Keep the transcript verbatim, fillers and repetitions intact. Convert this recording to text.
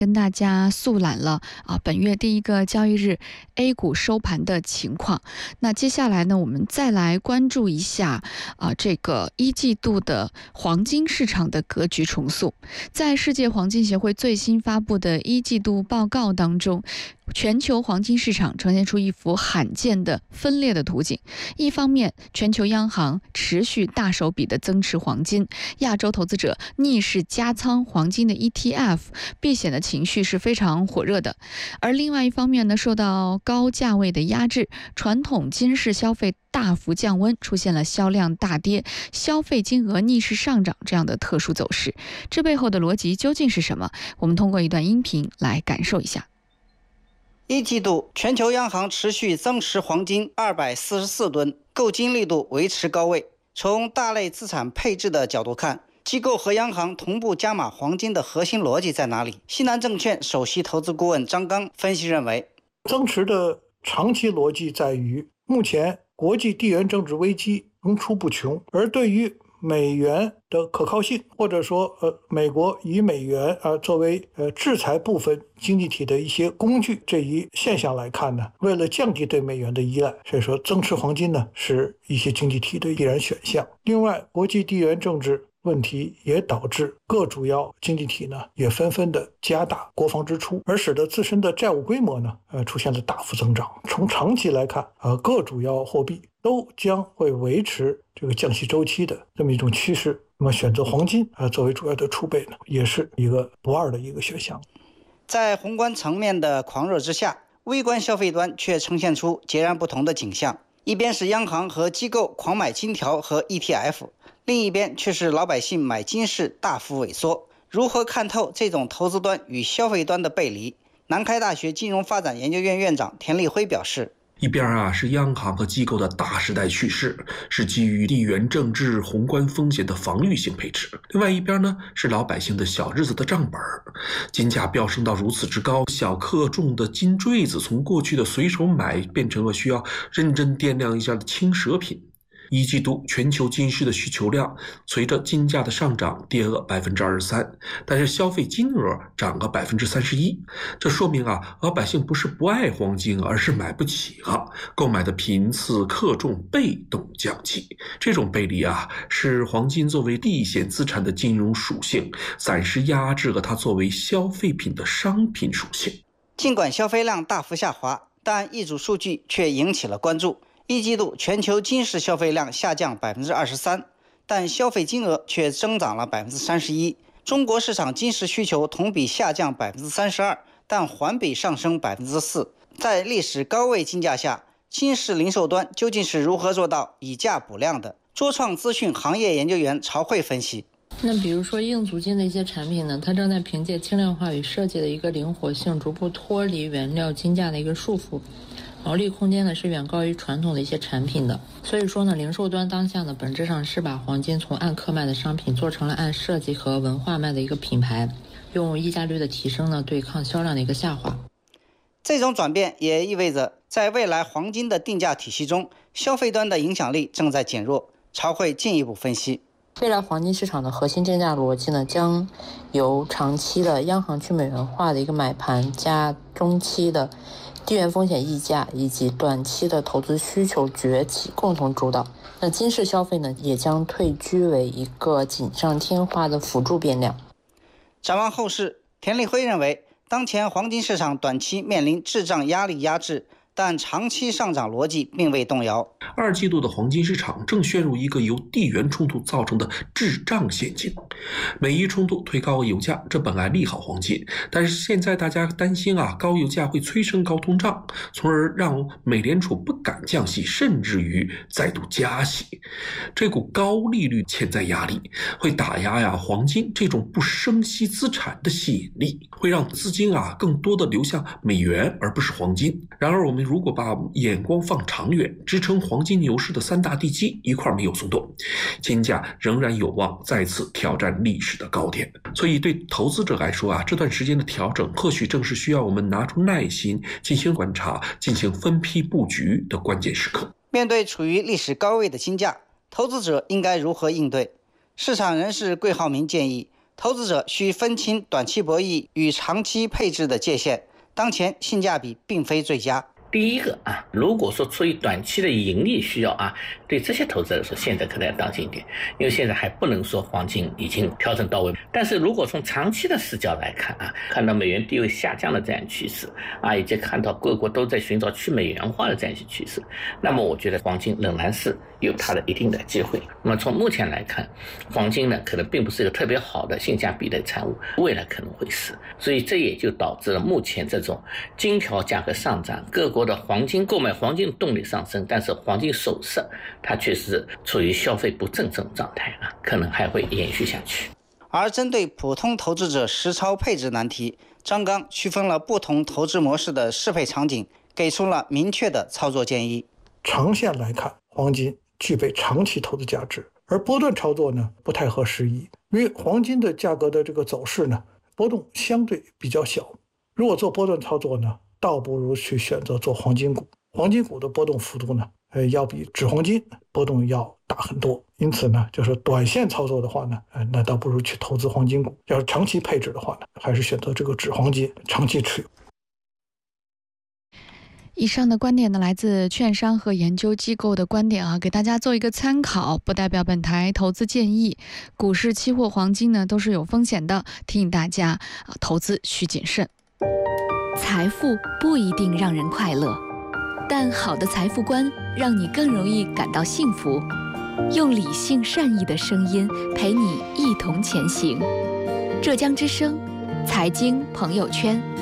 跟大家速览了啊，本月第一个交易日 A 股收盘的情况。那接下来呢，我们再来关注一下啊，这个一季度的黄金市场的格局重塑。在世界黄金协会最新发布的一季度报告当中，全球黄金市场呈现出一幅罕见的分裂的图景。一方面，全球央行持续大手笔的增持黄金，亚洲投资者逆势加仓黄金的 E T F， 避险的情绪是非常火热的。而另外一方面呢，受到高价位的压制，传统金饰消费大幅降温，出现了销量大跌、消费金额逆势上涨这样的特殊走势。这背后的逻辑究竟是什么？我们通过一段音频来感受一下。 一季度，全球央行持续增持黄金二百四十四吨，购金力度维持高位。从大类资产配置的角度看，机构和央行同步加码黄金的核心逻辑在哪里？西南证券首席投资顾问张刚分析认为， 增持的长期逻辑在于，目前国际地缘政治危机层出不穷，而对于美元的可靠性，或者说呃，美国以美元啊、呃、作为呃制裁部分经济体的一些工具，这一现象来看呢，为了降低对美元的依赖，所以说增持黄金呢是一些经济体的必然选项。另外，国际地缘政治问题也导致各主要经济体呢也纷纷的加大国防支出，而使得自身的债务规模呢呃出现了大幅增长。从长期来看，呃各主要货币都将会维持这个降息周期的这么一种趋势。那么选择黄金啊、呃、作为主要的储备呢，也是一个不二的一个选项。 在宏观层面的狂热之下，微观消费端却呈现出截然不同的景象。一边是央行和机构狂买金条和 E T F， 另一边却是老百姓买金饰大幅萎缩。如何看透这种投资端与消费端的背离？南开大学金融发展研究院院长田立辉表示， 一边啊是央行和机构的大时代趋势，是基于地缘政治宏观风险的防御性配置；另外一边呢是老百姓的小日子的账本。金价飙升到如此之高，小克重的金坠子从过去的随手买变成了需要认真掂量一下的轻奢品。一季度全球金饰的需求量随着金价的上涨跌了 百分之二十三， 但是消费金额涨了 百分之三十一。 这说明啊，老百姓不是不爱黄金，而是买不起了，购买的频次克重被动降级。这种背离啊，是黄金作为避险资产的金融属性暂时压制了它作为消费品的商品属性。 尽管消费量大幅下滑，但一组数据却引起了关注。一季度全球金饰消费量下降 百分之二十三， 但消费金额却增长了 百分之三十一。 中国市场金饰需求同比下降 百分之三十二， 但环比上升 百分之四。 在历史高位金价下，金饰零售端究竟是如何做到以价补量的？卓创资讯行业研究员曹慧分析， 那比如说硬足金的一些产品呢，它正在凭借轻量化与设计的一个灵活性，逐步脱离原料金价的一个束缚，毛利空间呢是远高于传统的一些产品的。所以说呢，零售端当下呢本质上是把黄金从按克卖的商品做成了按设计和文化卖的一个品牌，用溢价率的提升呢对抗销量的一个下滑。 这种转变也意味着在未来黄金的定价体系中，消费端的影响力正在减弱。曹慧进一步分析， 未来黄金市场的核心定价逻辑呢，将由长期的央行去美元化的一个买盘加中期的地缘风险溢价以及短期的投资需求崛起共同主导。那金饰消费呢，也将退居为一个锦上添花的辅助变量。 展望后市，田立辉认为，当前黄金市场短期面临滞胀压力压制，但长期上涨逻辑并未动摇。 二季度的黄金市场正陷入一个由地缘冲突造成的滞胀陷阱。美伊冲突推高油价，这本来利好黄金，但是现在大家担心啊，高油价会催生高通胀，从而让美联储不敢降息，甚至于再度加息。这股高利率潜在压力会打压呀黄金这种不生息资产的吸引力，会让资金啊更多的流向美元而不是黄金。然而我们如果把眼光放长远，支撑黄金牛市的三大地基一块没有松动，金价仍然有望再次挑战历史的高点。所以对投资者来说啊，这段时间的调整或许正是需要我们拿出耐心进行观察，进行分批布局的关键时刻。 面对处于历史高位的金价，投资者应该如何应对？市场人士桂浩明建议， 投资者需分清短期博弈与长期配置的界限，当前性价比并非最佳。 第一个啊，如果说出于短期的盈利需要啊，对这些投资者来说，现在可能要当心一点，因为现在还不能说黄金已经调整到位。但是如果从长期的视角来看啊，看到美元地位下降的这样趋势啊，以及看到各国都在寻找去美元化的这样一些趋势，那么我觉得黄金仍然是有它的一定的机会。那么从目前来看，黄金呢可能并不是一个特别好的性价比的产物，未来可能会是，所以这也就导致了目前这种金条价格上涨，各国的黄金购买黄金的动力上升，但是黄金首饰它确实处于消费不振这种状态啊，可能还会延续下去。 而针对普通投资者实操配置难题，张刚区分了不同投资模式的适配场景，给出了明确的操作建议。 长线来看，黄金具备长期投资价值，而波段操作呢不太合时宜，因为黄金的价格的这个走势呢波动相对比较小，如果做波段操作呢，倒不如去选择做黄金股。黄金股的波动幅度呢，呃，要比纸黄金波动要大很多。因此呢，就是短线操作的话呢，呃，那倒不如去投资黄金股。要是长期配置的话呢，还是选择这个纸黄金长期持有。 以上的观点呢，来自券商和研究机构的观点啊，给大家做一个参考，不代表本台投资建议。股市、期货、黄金呢，都是有风险的，提醒大家啊，投资需谨慎。 财富不一定让人快乐，但好的财富观让你更容易感到幸福。用理性善意的声音陪你一同前行。浙江之声财经朋友圈。